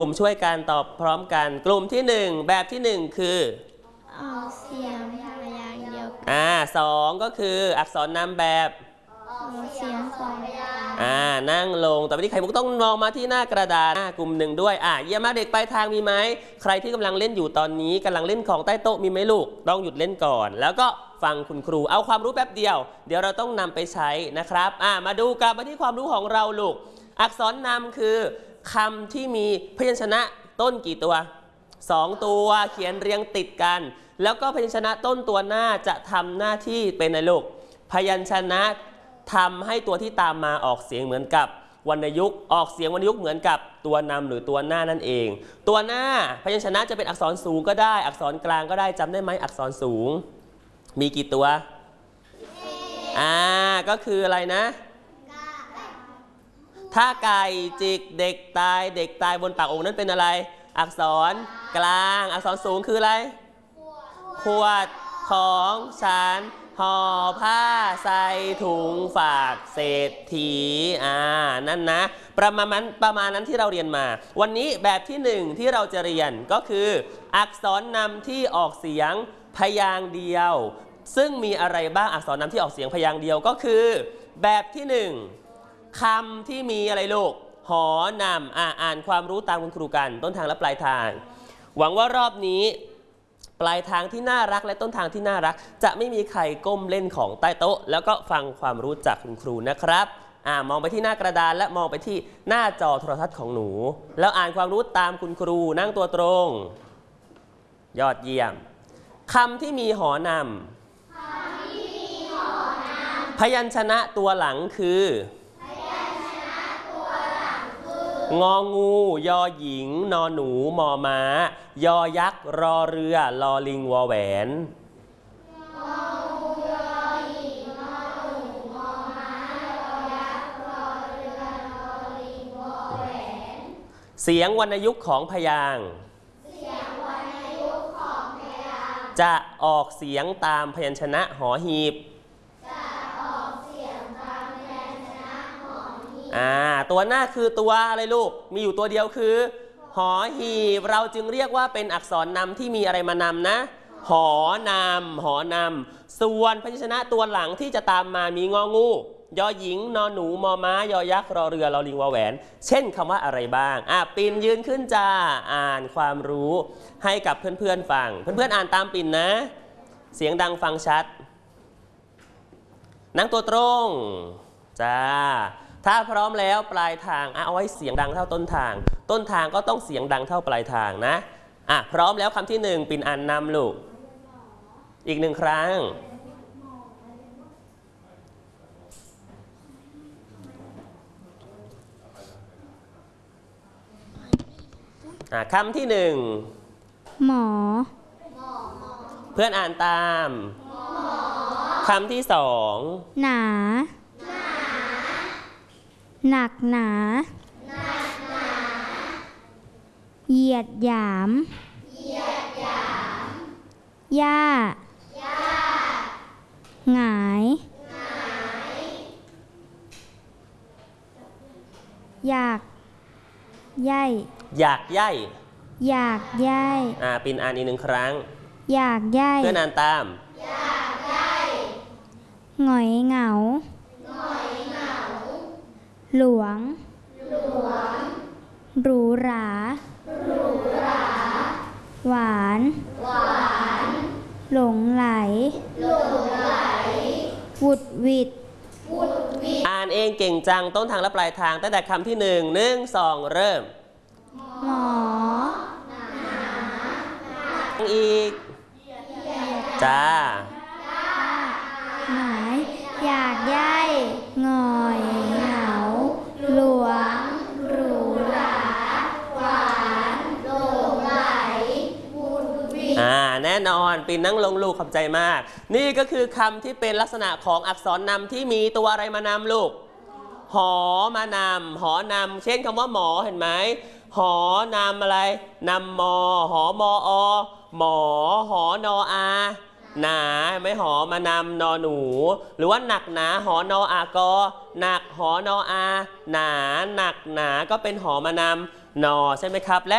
กลุ่มช่วยกันตอบพร้อมกันกลุ่มที่1แบบที่1คือออกเสียงพยางค์เดียวกัน 2ก็คืออักษรนำแบบออกเสียง2พยางค์นั่งลงต่อไปนี้ไข่มุกต้องมองมาที่หน้ากระดาษกลุ่ม1ด้วยเยี่ยมมากเด็กปลายทางมีไหมใครที่กำลังเล่นอยู่ตอนนี้กำลังเล่นของใต้โต๊ะมีไหมลูกต้องหยุดเล่นก่อนแล้วก็ฟังคุณครูเอาความรู้แป๊บเดียวเดี๋ยวเราต้องนำไปใช้นะครับมาดูกลับมาที่ความรู้ของเราลูกอักษรนำคือคำที่มีพยัญชนะต้นกี่ตัว2ตัวเขียนเรียงติดกันแล้วก็พยัญชนะต้นตัวหน้าจะทำหน้าที่เป็นอะไรลูกพยัญชนะทำให้ตัวที่ตามมาออกเสียงเหมือนกับวรรณยุกต์ออกเสียงวรรณยุกต์เหมือนกับตัวนำหรือตัวหน้านั่นเองตัวหน้าพยัญชนะจะเป็นอักษรสูงก็ได้อักษรกลางก็ได้จำได้ไหมอักษรสูงมีกี่ตัวก็คืออะไรนะถ้าไก่จิกเด็กตายบนปากองค์นั้นเป็นอะไรอักษรกลางอักษรสูงคืออะไรขวดของฉันห่อผ้าใส่ถุงฝากเศรษฐีนั่นนะประมาณนั้นที่เราเรียนมาวันนี้แบบที่1ที่เราจะเรียนก็คืออักษรนำที่ออกเสียงพยางค์เดียวซึ่งมีอะไรบ้างอักษรนำที่ออกเสียงพยางค์เดียวก็คือแบบที่1คำที่มีอะไรลูกหอนำอ่านความรู้ตามคุณครูกันต้นทางและปลายทางหวังว่ารอบนี้ปลายทางที่น่ารักและต้นทางที่น่ารักจะไม่มีใครก้มเล่นของใต้โต๊ะแล้วก็ฟังความรู้จากคุณครูนะครับมองไปที่หน้ากระดานและมองไปที่หน้าจอโทรทัศน์ของหนูแล้วอ่านความรู้ตามคุณครูนั่งตัวตรงยอดเยี่ยมคำที่มีหอนำพยัญชนะตัวหลังคืององูยอหญิงนอหนูมอม้ายอยักษ์รอเรือลอลิงวอแหวนเสียงวรรณยุกต์ของพยางค์จะออกเสียงตามพยัญชนะหอหีบตัวหน้าคือตัวอะไรลูกมีอยู่ตัวเดียวคือหอหีบเราจึงเรียกว่าเป็นอักษรนำที่มีอะไรมานำนะหอนำส่วนพยัญชนะตัวหลังที่จะตามมามีงองูยอหญิงนอหนูมอม้ายอยักษ์รอเรือลอลิงวอแหวนเช่นคำว่าอะไรบ้างปิ่นยืนขึ้นจ้าอ่านความรู้ให้กับเพื่อนๆฟังเพื่อนๆอ่านตามปิ่นนะเสียงดังฟังชัดนั่งตัวตรงจ้าถ้าพร้อมแล้วปลายทางเอาไว้เสียงดังเท่าต้นทางก็ต้องเสียงดังเท่าปลายทางนะพร้อมแล้วคำที่1ปิ่นอ่านนำลูกอีก1ครั้งคำที่1 หมอเพื่อนอ่านตามคำที่2 หนาหนักหนาเหยียดหยามย่าหงายอยากใย่อยากใย่ปิ่นอ่านอีก1ครั้งอยากใย่เพื่อนอ่านตามหงอยเหงาหลวงหรูหราหวานหลงไหลวุดวิดอ่านเองเก่งจังต้นทางและปลายทางตั้งแต่คำที่1 1 2เริ่มหมออีกจ้าหมายอยากใย่งอยเหงาหลวงหรูหราหวานหลงไหลวุดวิดแน่นอนปิ่นนั่งลงลูกขอบใจมากนี่ก็คือคำที่เป็นลักษณะของอักษรนำที่มีตัวอะไรมานำลูกหอมานำหอนำเช่นคำว่าหมอเห็นไหมหอนำอะไรนำมอหอมอหมอหอนออาหนาไม่หอมานำนอหนูหรือว่าหนักหนาหอนออากอหนักหอนออาหนาหนักหนาก็เป็นหอมานำนอใช่ไหมครับและ